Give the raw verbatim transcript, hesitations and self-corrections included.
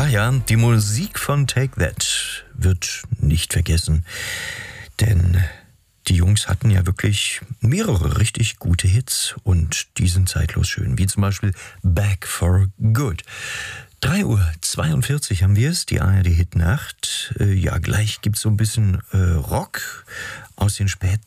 Ah ja, die Musik von Take That wird nicht vergessen, denn die Jungs hatten ja wirklich mehrere richtig gute Hits und die sind zeitlos schön, wie zum Beispiel Back for Good. drei Uhr zweiundvierzig haben wir es, die A R D Hitnacht. Äh, ja, gleich gibt's so ein bisschen äh, Rock aus den späten